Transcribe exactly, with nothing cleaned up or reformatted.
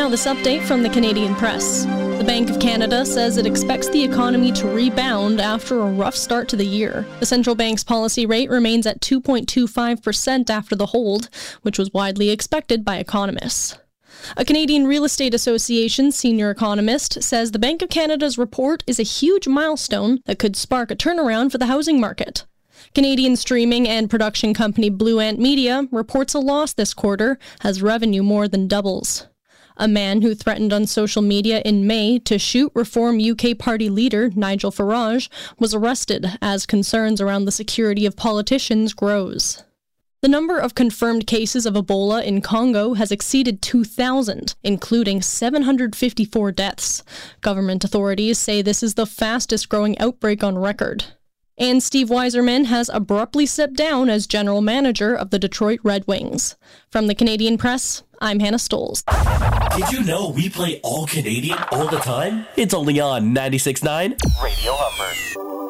now this update from the Canadian Press. The Bank of Canada says it expects the economy to rebound after a rough start to the year. The central bank's policy rate remains at two point two five percent after the hold, which was widely expected by economists. A Canadian Real Estate Association senior economist says the Bank of Canada's report is a huge milestone that could spark a turnaround for the housing market. Canadian streaming and production company Blue Ant Media reports a loss this quarter as revenue more than doubles. A man who threatened on social media in May to shoot Reform U K Party leader Nigel Farage was arrested as concerns around the security of politicians grows. The number of confirmed cases of Ebola in Congo has exceeded two thousand, including seven hundred fifty-four deaths. Government authorities say this is the fastest growing outbreak on record. And Steve Yzerman has abruptly stepped down as general manager of the Detroit Red Wings. From the Canadian Press, I'm Hannah Stoles. Did you know we play all Canadian all the time? It's only on ninety-six point nine Radio Humber.